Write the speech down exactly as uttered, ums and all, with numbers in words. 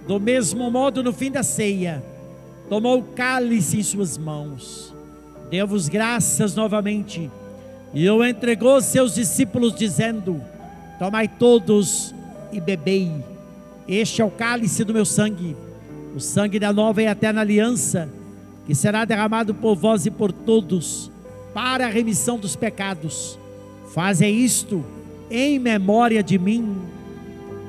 Do mesmo modo, no fim da ceia, tomou o cálice em suas mãos, deu-vos graças novamente, e o entregou aos seus discípulos, dizendo: tomai todos e bebei, este é o cálice do meu sangue, o sangue da nova e eterna aliança, que será derramado por vós e por todos, para a remissão dos pecados. Fazei isto em memória de mim.